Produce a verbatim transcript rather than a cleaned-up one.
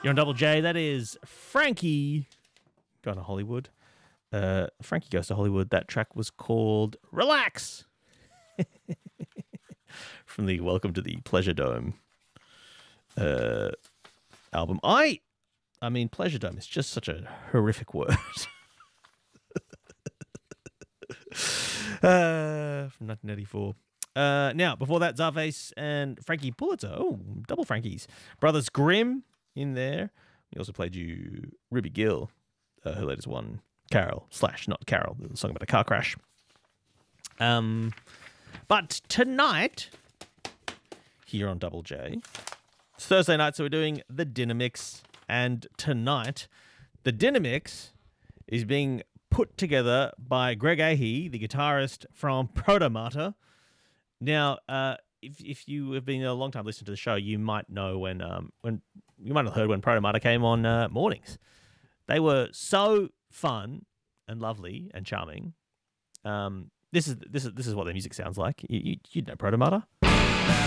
You're on Double J. That is Frankie going to Hollywood. Uh, Frankie Goes to Hollywood. That track was called Relax from the Welcome to the Pleasure Dome uh, album. I, I mean, Pleasure Dome is just such a horrific word. uh, from nineteen eighty-four. Uh, now, before that, Czarface and Frankie Pulitzer. Oh, double Frankies. Brothers Grimm in there. We also played you Ruby Gill, uh, her latest one, Carol, slash not Carol, the song about a car crash. Um, but tonight, here on Double J, it's Thursday night, so we're doing the Dinner Mix. And tonight, the Dinner Mix is being put together by Greg Ahey, the guitarist from Protomata. Now, uh, if if you have been a long time listener to the show, you might know when um when you might have heard when Protomata came on uh, mornings. They were so fun and lovely and charming. Um, this is this is this is what their music sounds like. You you you'd know Protomata.